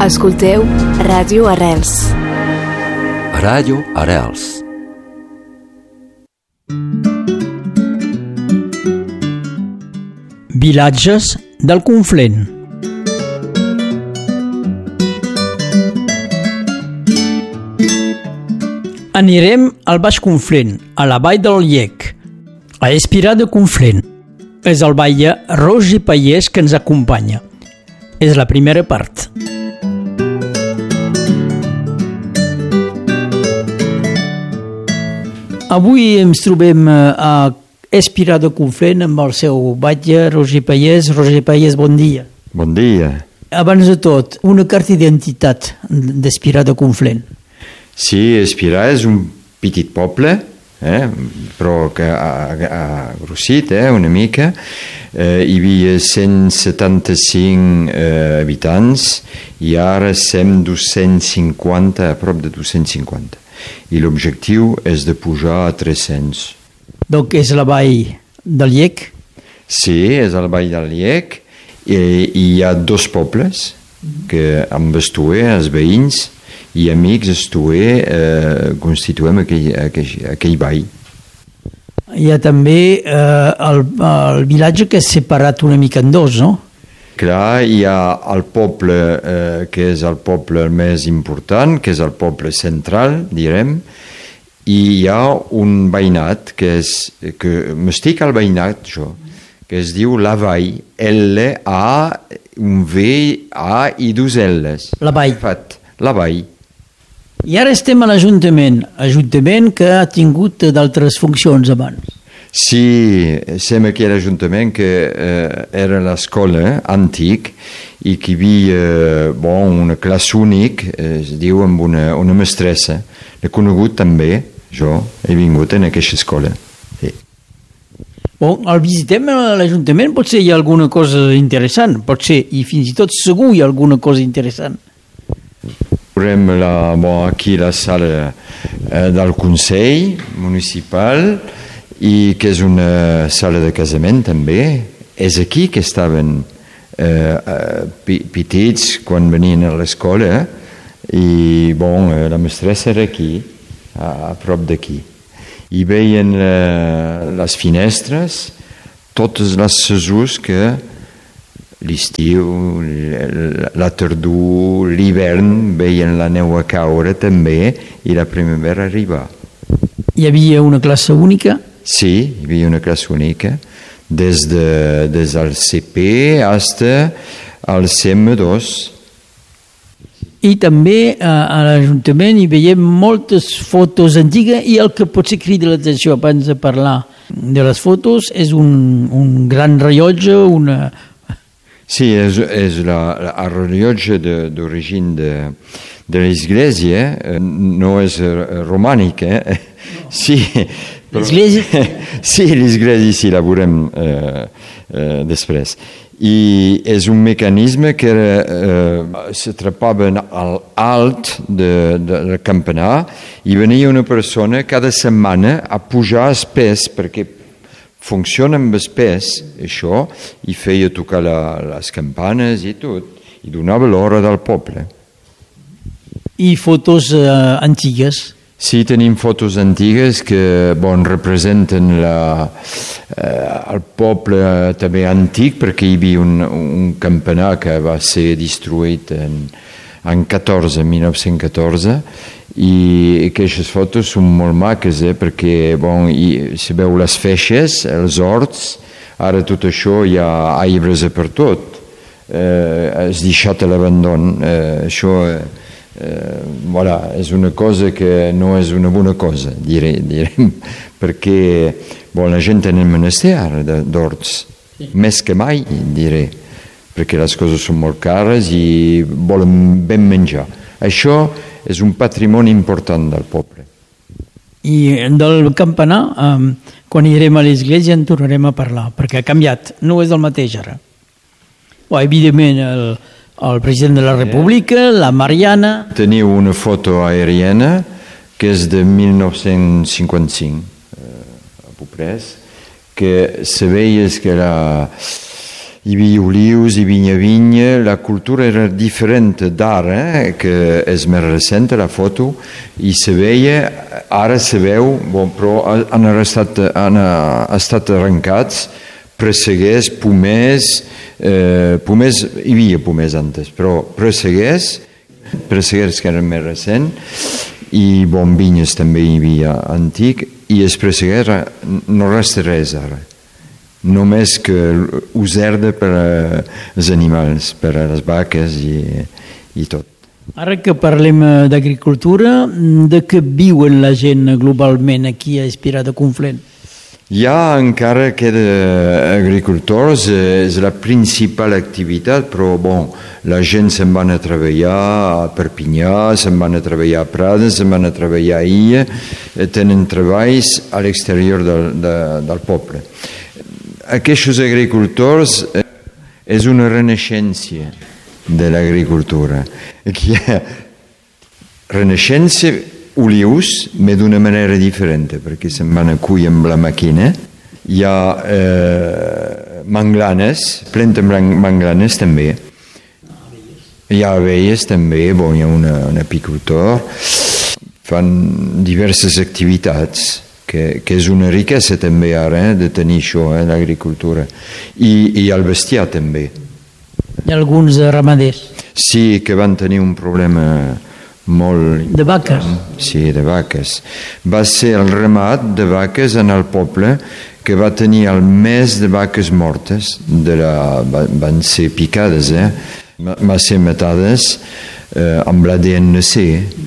Escolteu Ràdio Arrels. Ràdio Arrels. Vilatges del Conflent. Anirem al Baix Conflent, a la vall del Llec, a Espirà de Conflent. És el batlle Roger Pallés que ens acompanya. És la primera part. Avui ens trobem a Espirà de Conflent amb el seu batlle Roger Pallés. Roger Pallés, bon dia. Bon dia. Abans de tot, una carta d'identitat d'Espirà de Conflent. Sí, Espirà és un petit poble, però que ha grossit una mica. Hi havia 175 habitants i ara som 250, a prop de 250. I l'objectiu és de pujar a 300. Donc és la vall del Llec? Sí, és la vall del Llec. I hi ha dos pobles que amb Estuer, els veïns i amics Estuer, constituem aquell vall. Hi ha també el vilatge que és separat una mica en dos, no? Clar, hi ha el poble que és el poble més important, que és el poble central, direm, i hi ha un veïnat que m'estic al veïnat, jo, que es diu La Vall, L-A, un V-A i dos L's. La Vall. La Vall. I ara estem a l'Ajuntament que ha tingut d'altres funcions abans. Sí, som aquí a l'Ajuntament que era l'escola antic i que hi havia una classe únic, es diu amb una mestressa. L'he conegut també, jo he vingut en aquesta escola. Sí. El visitem a l'Ajuntament, potser hi ha alguna cosa interessant, potser, i fins i tot segur hi ha alguna cosa interessant. Veurem aquí la sala del Consell Municipal i que és una sala de casament també. És aquí que estaven petits quan venien a l'escola i la mestressa era aquí, a prop d'aquí. I veien les finestres, totes les sesurs que l'estiu, la tardor, l'hivern, veien la neu a caure també i la primavera arribar. Hi havia una classe única? Sí, hi havia una classe única, des del CP fins al CM2. I també a l'Ajuntament hi veiem moltes fotos antigues i el que potser crida l'atenció abans de parlar de les fotos és un gran rellotge, Sí, és el rellotge d'origen de l'església, no és romànic, Sí, l'església? Sí, l'església sí, la veurem després. I és un mecanisme que s'atrapaven a l'alt del campanar i venia una persona cada setmana a pujar el pes perquè funciona amb el pes, això, i feia tocar les campanes i tot, i donava l'hora del poble. I fotos antigues? Sí, tenim fotos antigues que representen el poble també antic, perquè hi havia un campanar que va ser destruït en 1914, i aquestes fotos són molt maques, perquè si veu les feixes, els horts, ara tot això hi ha arbres per tot, és deixat a l'abandon. Això és una cosa que no és una bona cosa, direm, perquè la gent té menester d'horts, més que mai, diré, perquè les coses són molt cares i volen ben menjar. Això és un patrimoni important del poble. I del campanar, quan anirem a l'església en tornarem a parlar, perquè ha canviat, no és el mateix ara. Evidentment, el president de la República, la Mariana... Teniu una foto aèriana que és de 1955, a Poprès, que se veia que hi havia olius, hi havia vinya, la cultura era diferent d'ara, que és més recent, la foto, i se veia, ara se veu, bon, però han estat arrencats presseguers, pomers, hi havia pomers antes, però presseguers que eren més recents, i bon, vinyes també hi havia antic, i els presseguers no resta res ara. Només que userda per als animals, per a les vaques i tot. Ara que parlem d'agricultura, de què viuen la gent globalment aquí a Espirat de Conflent? Hi ha encara queda agricultors, és la principal activitat, però bon, la gent se'n van a treballar a Perpinyà, se'n van a treballar a Prades, se'n van a treballar a Illa, tenen treballs a l'exterior del poble. Aquests agricultors és una renaixença de l'agricultura. Aquí hi ha renaixença olius, però d'una manera diferent, perquè se'n van a cuir amb la màquina. Hi ha manglanes, planta manglanes també. Hi ha abelles també, bon, hi ha un apicultor. Fan diverses activitats. Que és una riquesa també ara, de tenir això, l'agricultura. I el bestiar també. Hi ha alguns ramaders. Sí, que van tenir un problema molt... De vaques? Sí, de vaques. Va ser el ramat de vaques en el poble que va tenir el més de vaques mortes, van ser picades, van ser matades amb l'ADNC,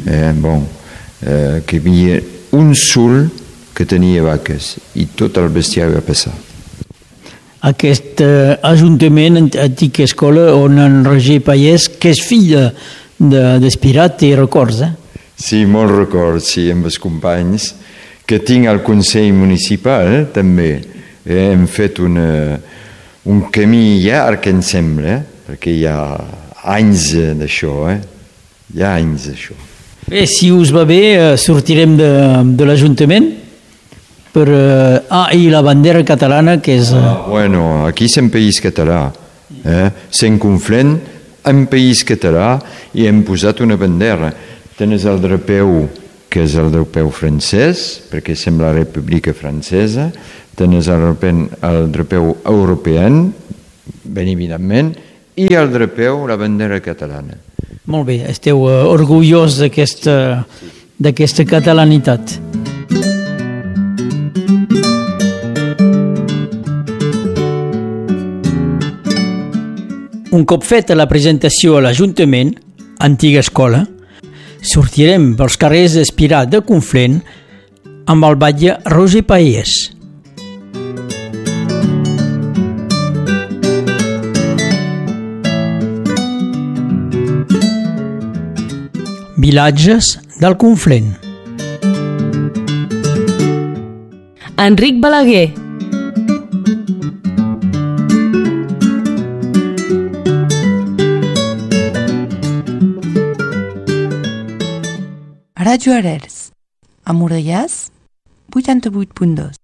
que hi havia un sul que tenia vaques i tot el bestiar va passar. Aquest ajuntament, antica escola, on en Roger Pallès, que és fill d'Espirat, té records, Sí, molts records, sí, amb els companys, que tinc al Consell Municipal, també. Hem fet un camí llarg, em sembla, perquè hi ha anys d'això, Hi ha anys d'això. Bé, si us va bé, sortirem de l'Ajuntament i la bandera catalana, que és... Bueno, aquí és un país català. Se'n Conflent, un país català, i hem posat una bandera. Tens el drapeu, que és el drapeu francès, perquè sembla la República Francesa. Tens el drapeu europeà, ben evidentment, i el drapeu, la bandera catalana. Molt bé, esteu orgullós d'aquesta catalanitat. Un cop feta la presentació a l'Ajuntament, antiga escola, sortirem pels carrers d'Espirat de Conflent amb el batlle Roger Pallès. Vilatges del Conflent. Enric Balaguer. Radio Arels, a Morellàs, 88.2.